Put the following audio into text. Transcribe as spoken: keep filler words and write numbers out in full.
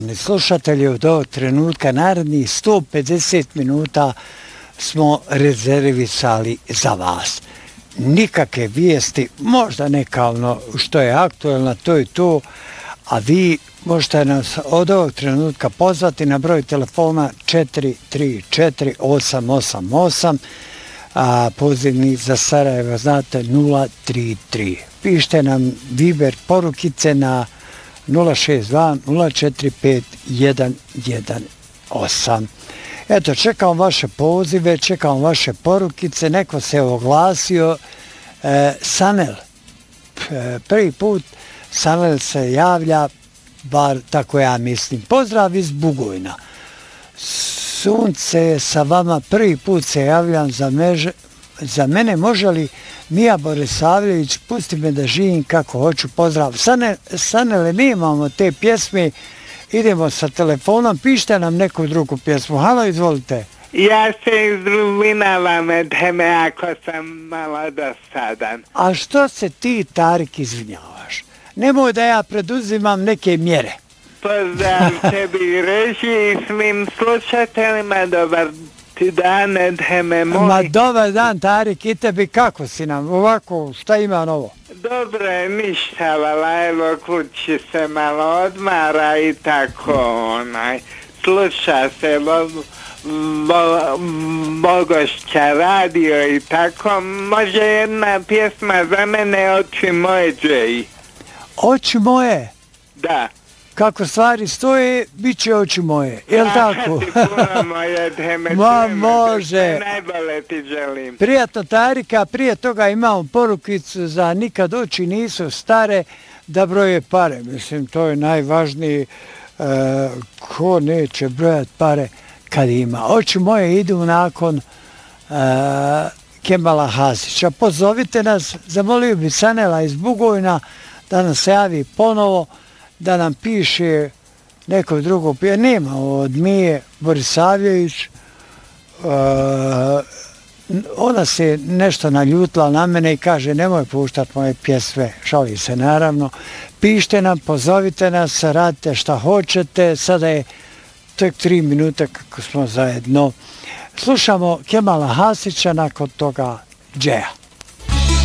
Slušatelji, od ovog trenutka narednih sto pedeset minuta smo rezervisali za vas. Nikakve vijesti, možda neka ono što je aktuelno, to je to, a vi možete nas od ovog trenutka pozvati na broj telefona četiri tri četiri osam osam osam, a pozivni za Sarajevo znate nula tri tri. Pišite nam Viber porukice na nula šest dva nula četiri pet jedan jedan osam. Eto, čekam vaše pozive, čekam vaše porukice, neko se oglasio. E, Sanel, e, prvi put Sanel se javlja, bar tako ja mislim. Pozdrav iz Bugojna. Sunce sa vama, prvi put se javljam za, meže, za mene, može li Mija Borisavljević, pusti me da živim kako hoću, pozdrav. Sanel, Sanele, mi imamo te pjesme, idemo sa telefonom, pišite nam neku drugu pjesmu. Halo, izvolite. Ja se izvinjavam od teme ako sam malo dosadan. A što se ti, Tarik, izvinjavaš? Nemoj da ja preduzimam neke mjere. Pozdrav tebi reži i svim slušateljima, dobar ti dan od teme moj. Ma dobar dan, Tarik, i tebi, kako si nam? Ovako, šta ima novo? Dobro je, ništa, vala, evo kući se malo odmara i tako, onaj, sluša se bo, bo, Bogošća radio i tako, može jedna pjesma za mene, Oči moje, Džeji. Oči moje? Da. Kako stvari stoje, bit će oči moje, jel tako? Ti puno moje teme, Ma može. Najbolje ti želim. Prijatno, Tarika, prije toga imamo porukicu za nikad oči nisu stare da broje pare. Mislim, to je najvažniji, uh, ko neće brojat pare kad ima. Oči moje idu nakon uh, Kemala Hasića. Pozovite nas, zamolio bi Sanela iz Bugojna da nas se javi ponovo, da nam piše neko drugo pije. Nema od Mije Borisavljević. Uh, ona se nešto naljutila na mene i kaže nemoj puštati moje pjesme. Šali se naravno. Pišite nam, pozovite nas, radite šta hoćete. Sada je tek tri minute kako smo zajedno. Slušamo Kemala Hasića, nakon toga Džeja.